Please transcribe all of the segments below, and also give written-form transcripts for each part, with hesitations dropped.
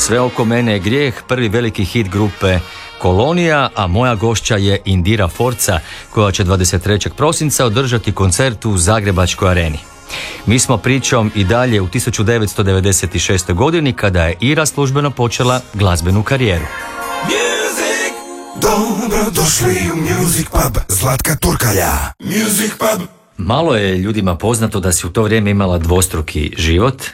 Sve oko mene je grijeh, prvi veliki hit grupe Kolonija, a moja gošća je Indira Forca, koja će 23. prosinca održati koncert u Zagrebačkoj areni. Mi smo pričom i dalje u 1996. godini, kada je Ira službeno počela glazbenu karijeru. Music! Dobro došli u Music Pub, Zlatka Turkalja. Music Pub. Malo je ljudima poznato da si u to vrijeme imala dvostruki život.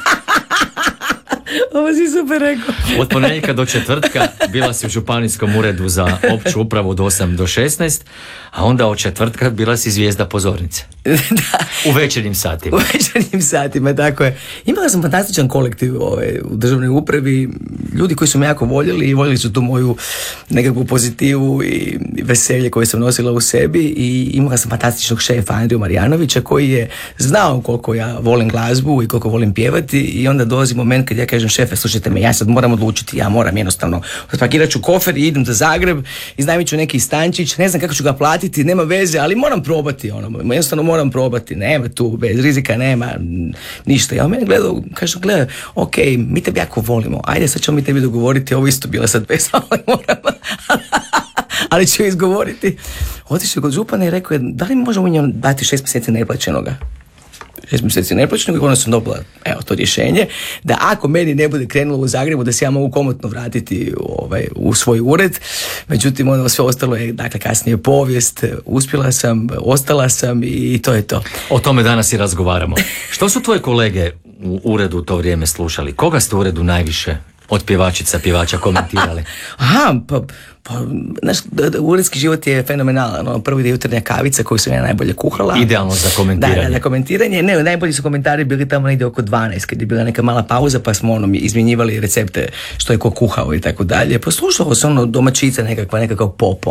Ovo si super rekao. Od ponedjeljka do četvrtka bila si u županijskom uredu za opću upravu od 8 do 16, a onda od četvrtka bila si zvijezda pozornice. Da. U večernjim satima. U večernjim satima, tako je. Imala sam fantastičan kolektiv u državnoj upravi, ljudi koji su me jako voljeli i voljeli su tu moju nekakvu pozitivu i veselje koje sam nosila u sebi, i imala sam fantastičnog šefa Andriju Marijanovića koji je znao koliko ja volim glazbu i koliko volim pjevati, i onda dolazi moment kad ja kažem: šefe, slušajte me, ja sad moram odlučiti, ja moram jednostavno spakirat ću kofer i idem za Zagreb, iznajmit ću neki stančić, ne znam kako ću ga platiti, nema veze, ali moram probati, jednostavno moram probati, nema tu, bez rizika nema ništa. Ja on mene gledao, kaže: gledaj, ok, mi tebi jako volimo, ajde sad ćemo mi tebi dogovoriti, ovo isto bila sad pesma, ali moram ali ću izgovoriti. Otišao kod župana i rekao je: da li možemo njom dati 6 mjeseci neplaćenoga? 6 mjeseci neplaćenog, i onda sam dobila to rješenje da ako meni ne bude krenulo u Zagrebu, da se ja mogu komotno vratiti u svoj ured. Međutim, ono sve ostalo je, dakle, kasnije povijest. Uspjela sam, ostala sam i to je to. O tome danas i razgovaramo. Što su tvoje kolege u uredu u to vrijeme slušali? Koga ste u uredu najviše od pjevača komentirali? Aha, znaš, uredski život je fenomenalan. Prvi je jutarnja kavica koju sam ja najbolje kuhala. Idealno za komentiranje. Da, komentiranje. Ne, najbolji su komentari bili tamo negdje oko 12, kad je bila neka mala pauza, pa smo izmjenjivali recepte što je ko kuhao i tako dalje. Poslušalo se domaćica, nekakav pop,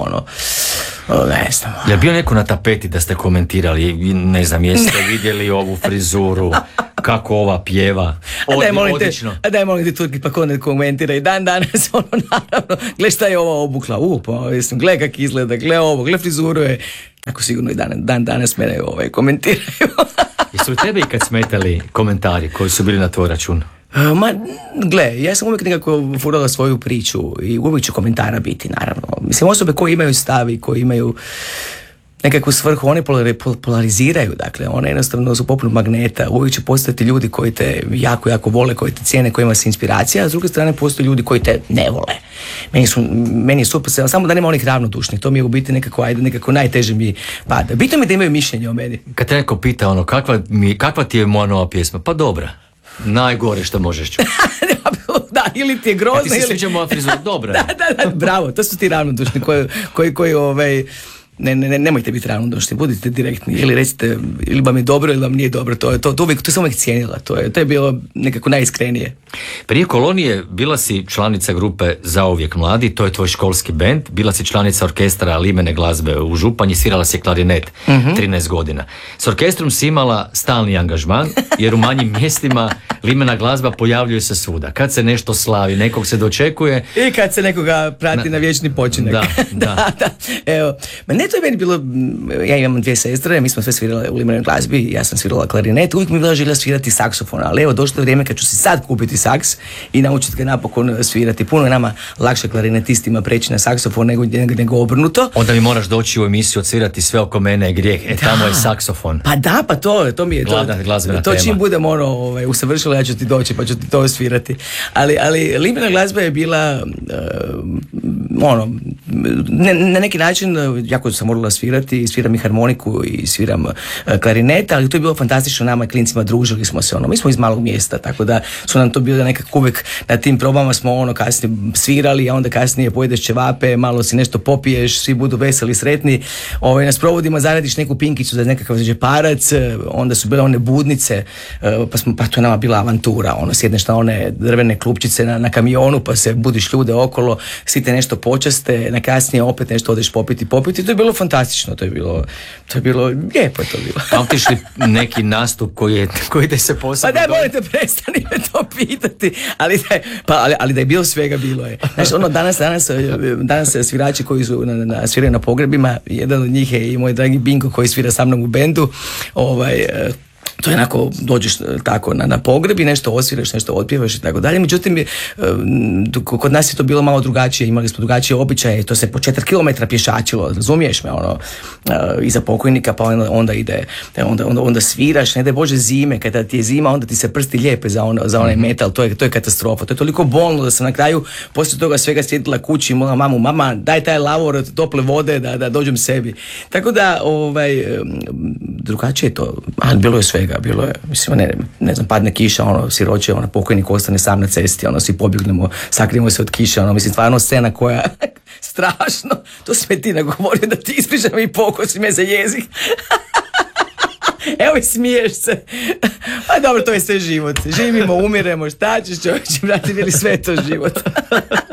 ne znam. Je bio neko na tapeti da ste komentirali? Ne znam, jeste vidjeli ovu frizuru, kako ova pjeva? Odlično. Daj molim te Turki, pa ko ne komentira i dan danas, naravno, gle šta je ova obukla, gle kak izgleda, gle ovo, gle frizuru je, tako sigurno i dan danas mene komentiraju. Jesu li tebi kad smetali komentari koji su bili na tvoj račun? Gle, ja sam uvijek nekako furala svoju priču i uvijek će komentara biti, naravno. Mislim, osobe koje imaju stav i koje imaju nekakvu svrhu, one polariziraju, dakle, one jednostavno su poput magneta. Uvijek će postojati ljudi koji te jako, jako vole, koji te cijene, kojima se inspiracija, a s druge strane postoje ljudi koji te ne vole. Meni je super, samo da nema onih ravnodušnih, to mi je u biti nekako najteže mi pada. Bitno mi da imaju mišljenje o meni. Kad te neko pita, kakva ti je moja nova pjesma? Pa dobra. Najgore što možeš čuti. Da, ili ti je grozno, ti se sviđa moja frizura, dobra. Da, bravo, to su ti ravnodušni koji nemojte biti ravnodušni, budite direktni, ili recite ili vam je dobro ili vam nije dobro, to sam uvijek cijenila, to je bilo nekako najiskrenije. Prije Kolonije bila si članica grupe Zauvijek mladi, to je tvoj školski bend, bila si članica orkestra limene glazbe u Županji, svirala si klarinet 13 godina. S orkestrom si imala stalni angažman, jer u manjim mjestima limena glazba pojavljuje se svuda. Kad se nešto slavi, nekog se dočekuje. I kad se nekoga prati na vječni počinek. Da. Evo, to je meni bilo, ja imam 2 sestre, mi smo sve svirale u limenoj glazbi, ja sam svirala klarinet, uvijek mi je bila želja svirati saksofon, ali evo, došlo je vrijeme kad ću si sad kupiti saks i naučiti ga napokon svirati. Puno je nama lakše klarinetistima preći na saksofon nego obrnuto. Onda mi moraš doći u emisiju odsvirati Sve oko mene je grijeh, tamo je saksofon. Pa da, pa to mi je glazbena to tema. Čim budem usavršila, ja ću ti doći pa ću ti to svirati. Ali limena glazba je bila na neki način, jako sam morala svirati, sviram i harmoniku i sviram klarinet, ali to je bilo fantastično, nama klincima družili smo se, mi smo iz malog mjesta, tako da su nam to bilo nekako uvijek na tim probama smo kasnije svirali, a onda kasnije pojedeš ćevape, malo si nešto popiješ, svi budu veseli, sretni, na sprovodima zaradiš neku pinkicu za nekakav džeparac, onda su bile one budnice, pa to je nama bila avantura, sjedneš na one drvene klupčice na kamionu, pa se budiš ljude okolo, svi te nešto počaste, na kasnije opet nešto odeš popiti, to je bilo fantastično, to je bilo lijepo je to bilo. Pamtiš li neki nastup koji te se posebno... Pa daj, morate prestani me to pitati, ali da je bilo svega, bilo je. Znači, danas svirači koji su sviraju na pogrebima, jedan od njih je i moj dragi Binko koji svira sa mnom u bendu, to je onako, dođeš tako na pogreb i nešto osviraš, nešto otpjevaš i tako dalje. Međutim, kod nas je to bilo malo drugačije, imali smo drugačije običaje, to se po 4 kilometra pješačilo, razumiješ me, iza pokojnika, pa onda ide, onda sviraš, ne daj Bože zime, kada ti je zima, onda ti se prsti lijepe za onaj metal, to je katastrofa, to je toliko bolno da sam na kraju, poslije toga svega sjedila kući i molila mamu, mama, daj taj lavor od tople vode da dođem sebi. Tako da, drugačije je to, ali bilo je svega. Bilo je, mislim, ne znam, padne kiša, siroče, pokojnik ostane sam na cesti, svi pobjegnemo, sakrijemo se od kiše, mislim, stvarno scena koja strašno, to si me ti nagovorio da ti ispričam i pokosi me za jezik. Evo i smiješ se. Pa dobro, to je sve život. Živimo, umiremo, šta ćeš čovječe, brate, bili sve to život.